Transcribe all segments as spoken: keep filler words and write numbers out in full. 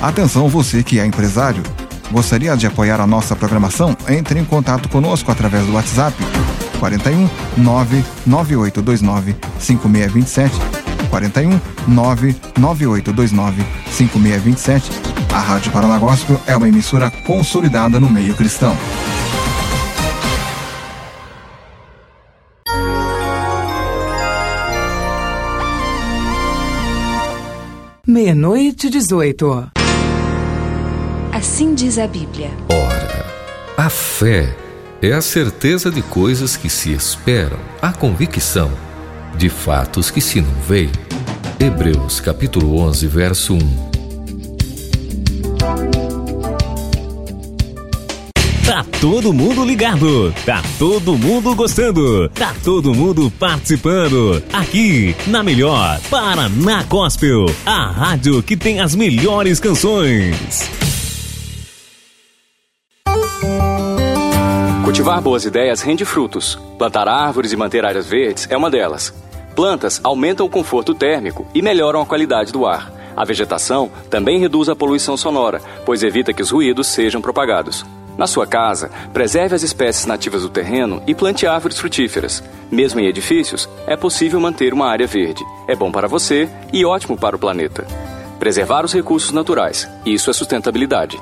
Atenção você que é empresário. Gostaria de apoiar a nossa programação? Entre em contato conosco através do WhatsApp quarenta e um, nove nove oito dois nove, cinco seis dois sete, quarenta e um, nove nove oito dois nove, cinco seis dois sete. A Rádio Paraná Gospel é uma emissora consolidada no meio cristão. Meia-noite e dezoito. Assim diz a Bíblia. Ora, a fé é a certeza de coisas que se esperam, a convicção de fatos que se não veem. Hebreus capítulo onze, verso um. Tá todo mundo ligado, tá todo mundo gostando, tá todo mundo participando. Aqui, na melhor Paraná Gospel, a rádio que tem as melhores canções. Cultivar boas ideias rende frutos. Plantar árvores e manter áreas verdes é uma delas. Plantas aumentam o conforto térmico e melhoram a qualidade do ar. A vegetação também reduz a poluição sonora, pois evita que os ruídos sejam propagados. Na sua casa, preserve as espécies nativas do terreno e plante árvores frutíferas. Mesmo em edifícios, é possível manter uma área verde. É bom para você e ótimo para o planeta. Preservar os recursos naturais. Isso é sustentabilidade.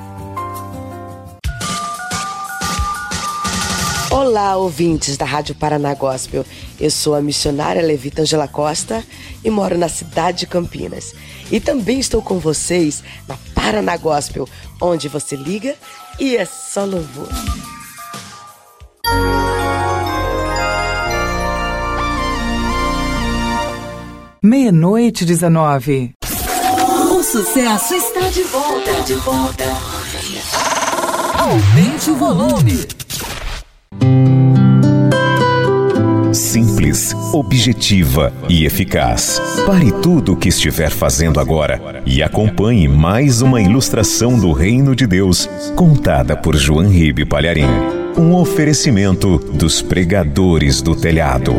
Olá, ouvintes da Rádio Paraná Gospel. Eu sou a missionária Levita Angela Costa e moro na cidade de Campinas. E também estou com vocês na Paraná Gospel, onde você liga e é só louvor. Meia-noite e dezenove. O sucesso está de volta, de volta. Aumente o volume. Simples, objetiva e eficaz. Pare tudo o que estiver fazendo agora e acompanhe mais uma ilustração do Reino de Deus, contada por João Ribe Palharim. Um oferecimento dos pregadores do telhado.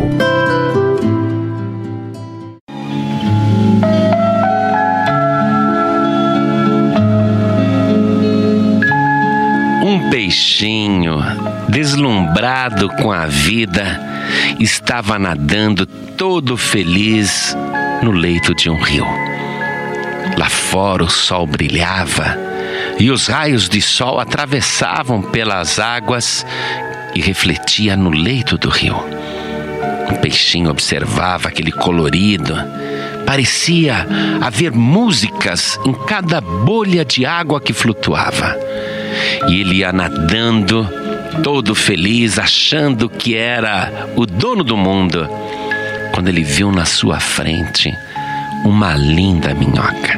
Um peixinho, deslumbrado com a vida, estava nadando todo feliz no leito de um rio. Lá fora o sol brilhava e os raios de sol atravessavam pelas águas e refletia no leito do rio. O peixinho observava aquele colorido. Parecia haver músicas em cada bolha de água que flutuava. E ele ia nadando, todo feliz, achando que era o dono do mundo, quando ele viu na sua frente uma linda minhoca.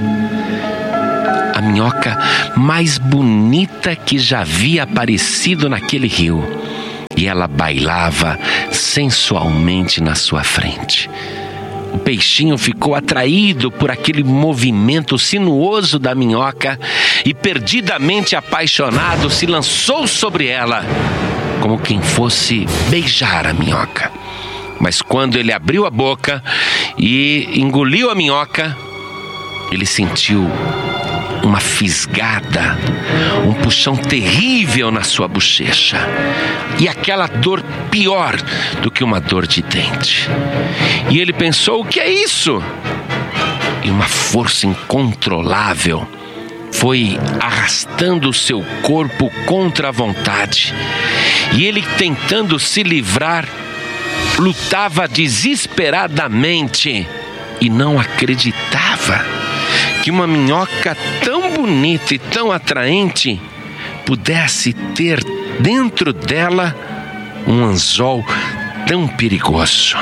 A minhoca mais bonita que já havia aparecido naquele rio. E ela bailava sensualmente na sua frente. O peixinho ficou atraído por aquele movimento sinuoso da minhoca e, perdidamente apaixonado, se lançou sobre ela, como quem fosse beijar a minhoca. Mas quando ele abriu a boca e engoliu a minhoca, ele sentiu uma fisgada, um puxão terrível na sua bochecha, e aquela dor pior do que uma dor de dente. E ele pensou: o que é isso? E uma força incontrolável foi arrastando o seu corpo contra a vontade, e ele, tentando se livrar, lutava desesperadamente e não acreditava que uma minhoca tão bonita e tão atraente pudesse ter dentro dela um anzol tão perigoso.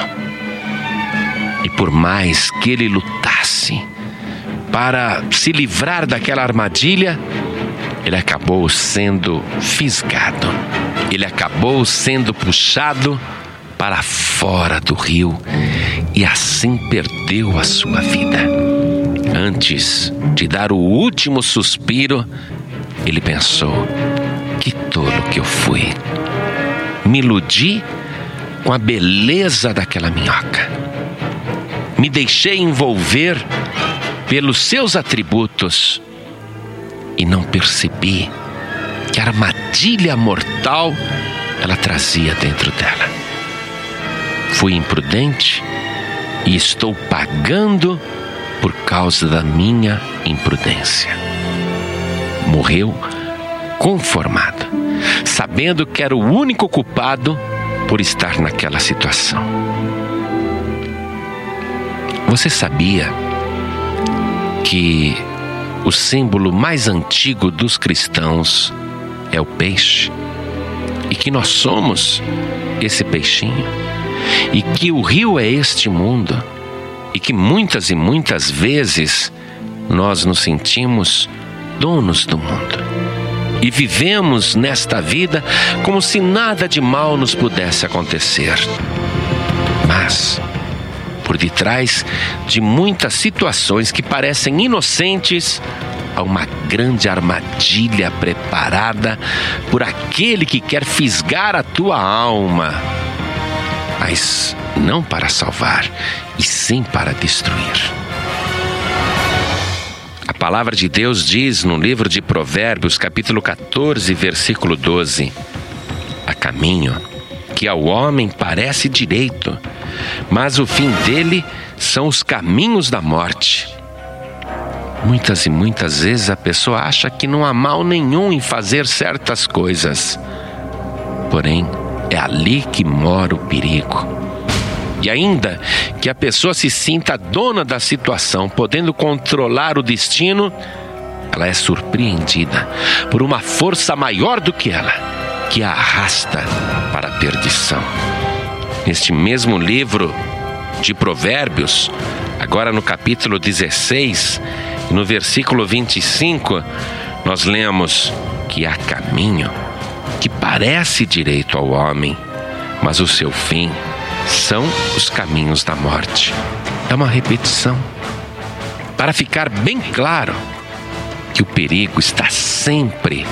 E por mais que ele lutasse para se livrar daquela armadilha, ele acabou sendo fisgado. Ele acabou sendo puxado para fora do rio e assim perdeu a sua vida. Antes de dar o último suspiro, ele pensou: que tolo que eu fui. Me iludi com a beleza daquela minhoca. Me deixei envolver pelos seus atributos e não percebi que a armadilha mortal ela trazia dentro dela. Fui imprudente e estou pagando por causa da minha imprudência. Morreu conformado, sabendo que era o único culpado por estar naquela situação. Você sabia que o símbolo mais antigo dos cristãos é o peixe? E que nós somos esse peixinho? E que o rio é este mundo? E que muitas e muitas vezes nós nos sentimos donos do mundo e vivemos nesta vida como se nada de mal nos pudesse acontecer. Mas, por detrás de muitas situações que parecem inocentes, há uma grande armadilha preparada por aquele que quer fisgar a tua alma, mas não para salvar, e sim para destruir. A palavra de Deus diz no livro de Provérbios, capítulo quatorze, versículo doze: há caminho que ao homem parece direito, mas o fim dele são os caminhos da morte. Muitas e muitas vezes a pessoa acha que não há mal nenhum em fazer certas coisas. Porém, é ali que mora o perigo. E ainda que a pessoa se sinta dona da situação, podendo controlar o destino, ela é surpreendida por uma força maior do que ela, que a arrasta para a perdição. Neste mesmo livro de Provérbios, agora no capítulo dezesseis, no versículo vinte e cinco, nós lemos que há caminho que parece direito ao homem, mas o seu fim são os caminhos da morte. É uma repetição, para ficar bem claro que o perigo está sempre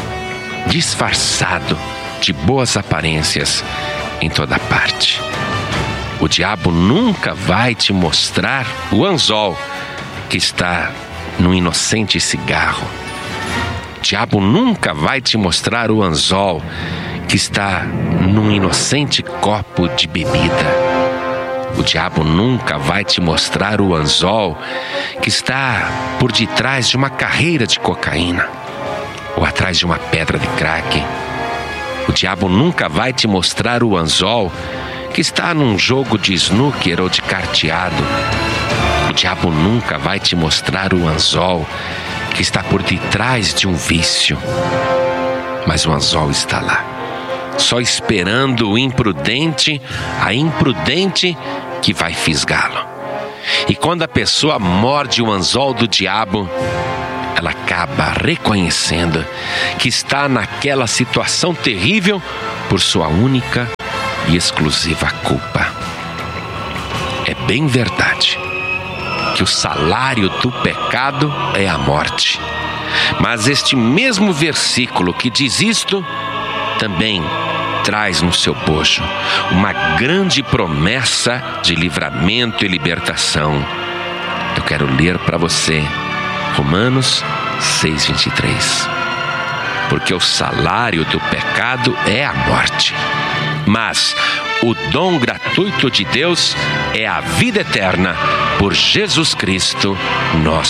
disfarçado de boas aparências em toda parte. O diabo nunca vai te mostrar o anzol que está num inocente cigarro. O diabo nunca vai te mostrar o anzol que está num inocente copo de bebida. O diabo nunca vai te mostrar o anzol que está por detrás de uma carreira de cocaína ou atrás de uma pedra de crack. O diabo nunca vai te mostrar o anzol que está num jogo de snooker ou de carteado. O diabo nunca vai te mostrar o anzol que está por detrás de um vício. Mas o anzol está lá, só esperando o imprudente, a imprudente que vai fisgá-lo. E quando a pessoa morde o anzol do diabo, ela acaba reconhecendo que está naquela situação terrível por sua única e exclusiva culpa. É bem verdade que o salário do pecado é a morte. Mas este mesmo versículo que diz isto também traz no seu bojo uma grande promessa de livramento e libertação. Eu quero ler para você Romanos seis, vinte e três. Porque o salário do pecado é a morte, mas o dom gratuito de Deus é a vida eterna por Jesus Cristo, nosso